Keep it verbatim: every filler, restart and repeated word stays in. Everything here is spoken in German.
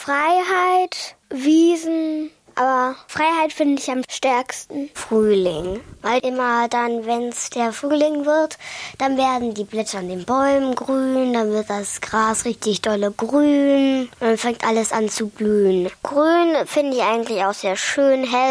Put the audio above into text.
Freiheit, Wiesen. Aber Freiheit finde ich am stärksten. Frühling. Weil immer dann, wenn es der Frühling wird, dann werden die Blätter an den Bäumen grün, dann wird das Gras richtig dolle grün und dann fängt alles an zu blühen. Grün finde ich eigentlich auch sehr schön, hell.